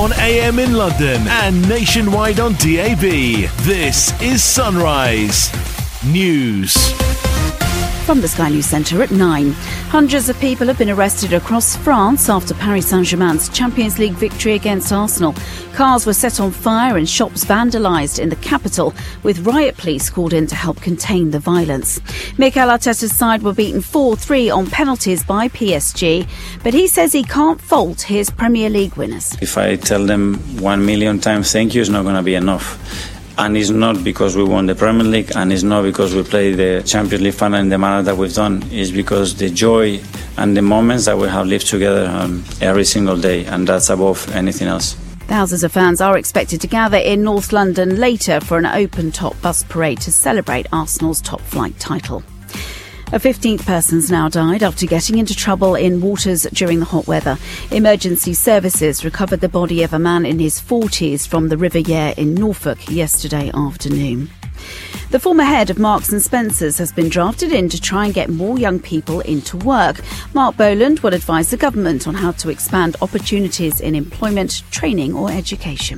on AM in London and nationwide on DAB. This is Sunrise News. From the Sky News Centre at 9. Hundreds of people have been arrested across France after Paris Saint-Germain's Champions League victory against Arsenal. Cars were set on fire and shops vandalised in the capital, with riot police called in to help contain the violence. Mikel Arteta's side were beaten 4-3 on penalties by PSG, but he says he can't fault his Premier League winners. If I tell them 1 million times thank you, it's not going to be enough. And it's not because we won the Premier League, and it's not because we played the Champions League final in the manner that we've done. It's because the joy and the moments that we have lived together every single day, and that's above anything else. Thousands of fans are expected to gather in North London later for an open-top bus parade to celebrate Arsenal's top-flight title. A 15th person's now died after getting into trouble in waters during the hot weather. Emergency services recovered the body of a man in his 40s from the River Yare in Norfolk yesterday afternoon. The former head of Marks and Spencer's has been drafted in to try and get more young people into work. Mark Boland will advise the government on how to expand opportunities in employment, training or education.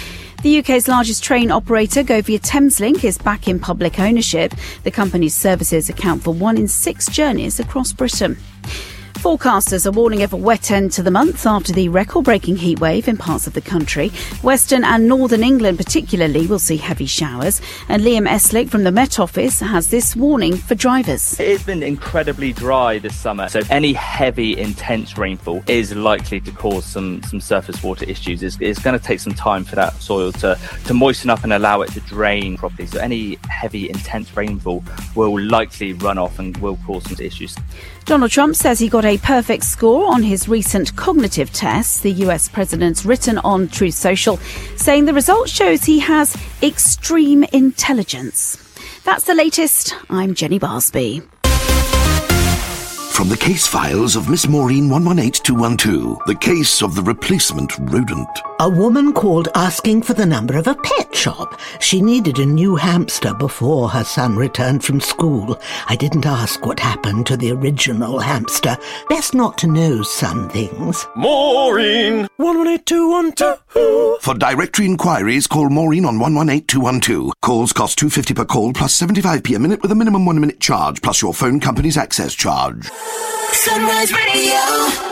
The UK's largest train operator, Govia Thameslink, is back in public ownership. The company's services account for 1 in 6 journeys across Britain. Forecasters are warning of a wet end to the month after the record-breaking heatwave in parts of the country. Western and northern England particularly will see heavy showers. And Liam Eslick from the Met Office has this warning for drivers. It's been incredibly dry this summer, so any heavy, intense rainfall is likely to cause some surface water issues. It's going to take some time for that soil to moisten up and allow it to drain properly. So any heavy, intense rainfall will likely run off and will cause some issues. Donald Trump says he got a perfect score on his recent cognitive tests. The US president's written on Truth Social, saying the result shows he has extreme intelligence. That's the latest. I'm Jenny Barsby. From the case files of Miss Maureen 118212, the case of the replacement rodent. A woman called asking for the number of a pet shop. She needed a new hamster before her son returned from school. I didn't ask what happened to the original hamster. Best not to know some things. Maureen 118212. For directory inquiries, call Maureen on 118212. Calls cost $2.50 per call plus 75p a minute with a minimum 1 minute charge plus your phone company's access charge. Sunrise Radio.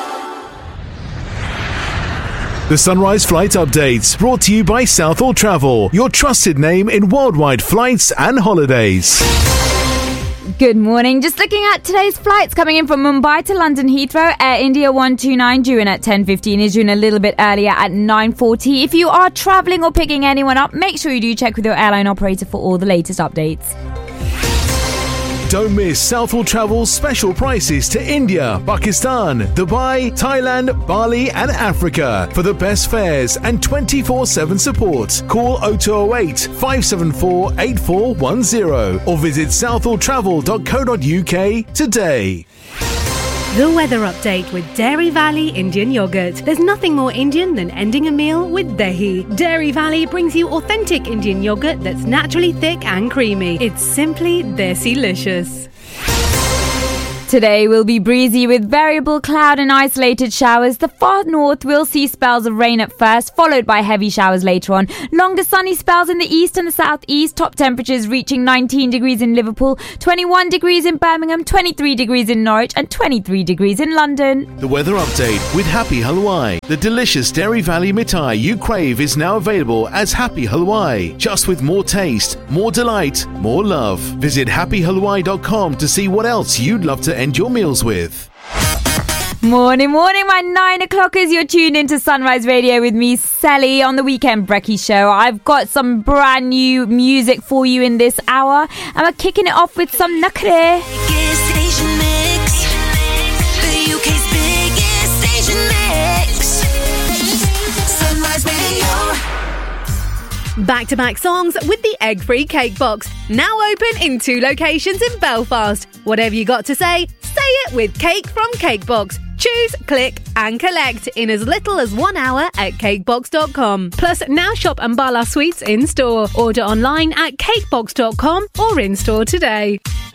The Sunrise Flight Updates, brought to you by Southall Travel, your trusted name in worldwide flights and holidays. Good morning. Just looking at today's flights coming in from Mumbai to London Heathrow. Air India 129 due in at 10:15 is due in a little bit earlier at 9:40. If you are travelling or picking anyone up, make sure you do check with your airline operator for all the latest updates. Don't miss Southall Travel's special prices to India, Pakistan, Dubai, Thailand, Bali and Africa. For the best fares and 24/7 support, call 0208 574 8410 or visit southalltravel.co.uk today. The weather update with Dairy Valley Indian Yogurt. There's nothing more Indian than ending a meal with dahi. Dairy Valley brings you authentic Indian yogurt that's naturally thick and creamy. It's simply desi-licious. Today will be breezy with variable cloud and isolated showers. The far north will see spells of rain at first, followed by heavy showers later on. Longer sunny spells in the east and the southeast. Top temperatures reaching 19 degrees in Liverpool, 21 degrees in Birmingham, 23 degrees in Norwich and 23 degrees in London. The weather update with Happy Halwai. The delicious Dairy Valley mithai you crave is now available as Happy Halwai. Just with more taste, more delight, more love. Visit happyhalwai.com to see what else you'd love to end your meals with. Morning, my 9 o'clockers. You're tuned into Sunrise Radio with me, Sally, on the Weekend Brekkie Show. I've got some brand new music for you in this hour, and we're kicking it off with some Nakre. Back-to-back songs with the egg-free cake box. Now open in 2 locations in Belfast. Whatever you got to say it with Cake from Cakebox. Choose, click and collect in as little as 1 hour at cakebox.com. Plus, now shop Ambala Sweets in-store. Order online at cakebox.com or in-store today.